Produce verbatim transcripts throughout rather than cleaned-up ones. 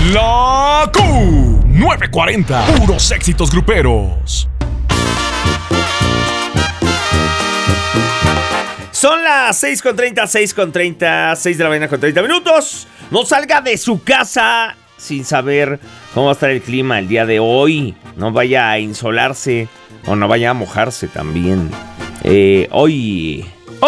La Q nueve cuarenta, puros éxitos gruperos. Son las seis con treinta, seis con treinta, seis de la mañana con treinta minutos. No salga de su casa sin saber cómo va a estar el clima el día de hoy. No vaya a insolarse o no vaya a mojarse también. Eh, hoy...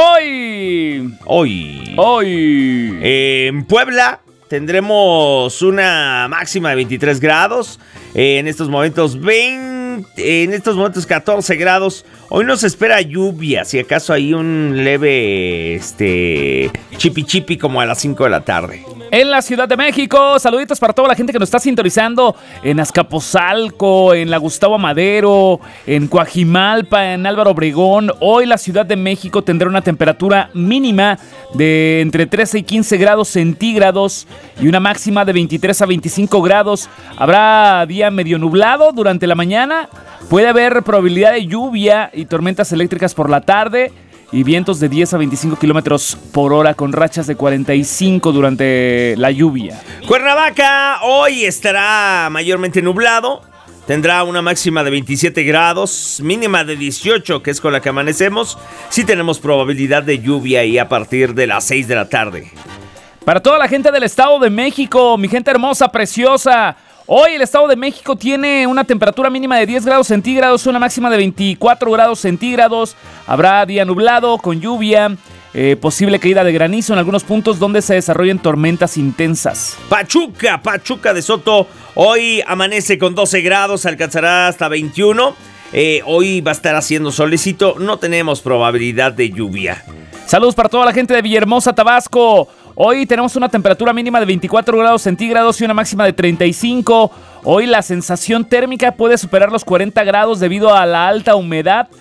Hoy... Hoy... Hoy... Eh, en Puebla tendremos una máxima de veintitrés grados. Eh, en estos momentos veinte, en estos momentos catorce grados. Hoy no se espera lluvia, si acaso hay un leve este chipi chipi como a las cinco de la tarde. En la Ciudad de México, saluditos para toda la gente que nos está sintonizando en Azcapotzalco, en la Gustavo Amadero, en Coajimalpa, en Álvaro Obregón. Hoy la Ciudad de México tendrá una temperatura mínima de entre trece y quince grados centígrados y una máxima de veintitrés a veinticinco grados. Habrá día medio nublado durante la mañana. Puede haber probabilidad de lluvia y tormentas eléctricas por la tarde y vientos de diez a veinticinco kilómetros por hora con rachas de cuarenta y cinco durante la lluvia. Cuernavaca hoy estará mayormente nublado. Tendrá una máxima de veintisiete grados, mínima de dieciocho, que es con la que amanecemos. Sí tenemos probabilidad de lluvia y a partir de las seis de la tarde. Para toda la gente del Estado de México, mi gente hermosa, preciosa, hoy el Estado de México tiene una temperatura mínima de diez grados centígrados, una máxima de veinticuatro grados centígrados. Habrá día nublado con lluvia, eh, posible caída de granizo en algunos puntos donde se desarrollen tormentas intensas. Pachuca, Pachuca de Soto, hoy amanece con doce grados, alcanzará hasta veintiuno. Eh, hoy va a estar haciendo solecito, no tenemos probabilidad de lluvia. Saludos para toda la gente de Villahermosa, Tabasco. Hoy tenemos una temperatura mínima de veinticuatro grados centígrados y una máxima de treinta y cinco. Hoy la sensación térmica puede superar los cuarenta grados debido a la alta humedad.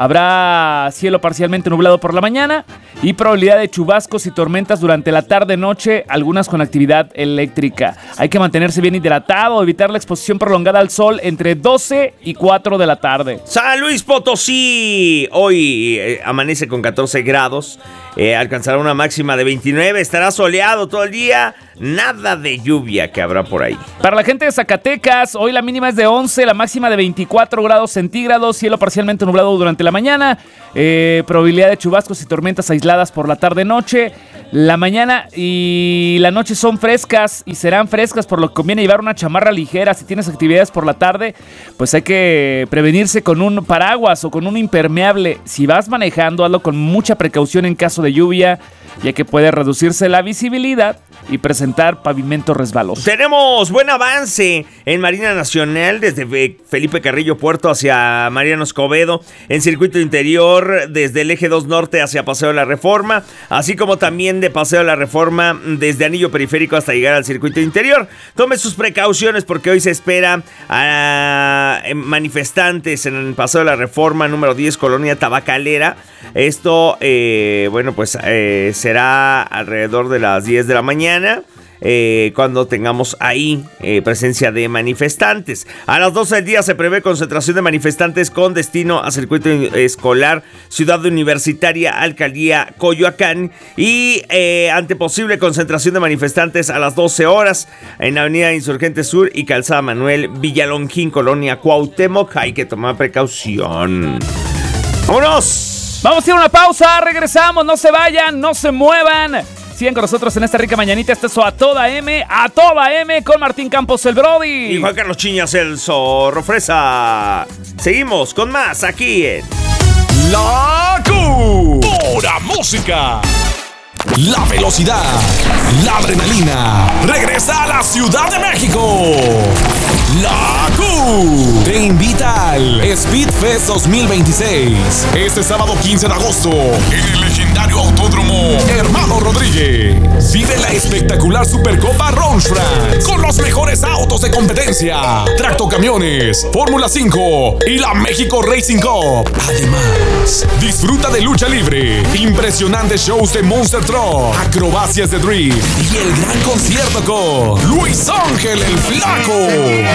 Habrá cielo parcialmente nublado por la mañana y probabilidad de chubascos y tormentas durante la tarde-noche, algunas con actividad eléctrica. Hay que mantenerse bien hidratado, evitar la exposición prolongada al sol entre doce y cuatro de la tarde. San Luis Potosí, hoy eh, amanece con catorce grados, eh, alcanzará una máxima de veintinueve, estará soleado todo el día, nada de lluvia que habrá por ahí. Para la gente de Zacatecas, hoy la mínima es de once, la máxima de veinticuatro grados centígrados, cielo parcialmente nublado durante la mañana, eh, probabilidad de chubascos y tormentas aisladas por la tarde-noche. La mañana y la noche son frescas y serán frescas, por lo que conviene llevar una chamarra ligera. Si tienes actividades por la tarde, pues hay que prevenirse con un paraguas o con un impermeable. Si vas manejando, hazlo con mucha precaución en caso de lluvia, ya que puede reducirse la visibilidad y presentar pavimento resbaloso. Tenemos buen avance en Marina Nacional desde Felipe Carrillo Puerto hacia Mariano Escobedo, en circuito interior desde el eje dos norte hacia Paseo de la Reforma, así como también de Paseo de la Reforma desde Anillo Periférico hasta llegar al circuito interior. Tome sus precauciones porque hoy se espera a manifestantes en el Paseo de la Reforma número diez, Colonia Tabacalera. Esto, eh, bueno, pues eh, será alrededor de las diez de la mañana. Eh, cuando tengamos ahí eh, presencia de manifestantes. A las doce del día se prevé concentración de manifestantes con destino a circuito escolar, Ciudad Universitaria, Alcaldía Coyoacán, y eh, ante posible concentración de manifestantes a las doce horas en Avenida Insurgente Sur y Calzada Manuel Villalongín, Colonia Cuauhtémoc. Hay que tomar precaución. ¡Vámonos! Vamos a ir a una pausa, regresamos, no se vayan, no se muevan. Sigan con nosotros en esta rica mañanita. Este es A Toda M, A Toda M con Martín Campos, el Brody. Y Juan Carlos Chiñas, el Zorro Fresa. Seguimos con más aquí en La Q. Pura música. La velocidad, la adrenalina. Regresa a la Ciudad de México. La Q te invita al Speed Fest dos mil veintiséis. Este sábado quince de agosto en el legendario autódromo Hermano Rodríguez. Vive la espectacular Supercopa Ronstrand con los mejores autos de competencia, tractocamiones, Fórmula cinco y la México Racing Cup. Además, disfruta de lucha libre, impresionantes shows de Monster Truck, acrobacias de drift y el gran concierto con Luis Ángel el Flaco.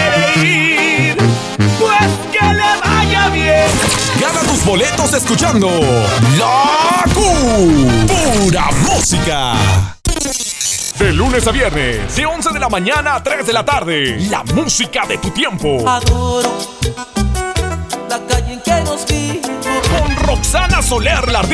Pues que le vaya bien. Gana tus boletos escuchando La Q. Pura música. De lunes a viernes, de once de la mañana a tres de la tarde. La música de tu tiempo. Adoro la calle en que nos vimos. Con Roxana Soler, la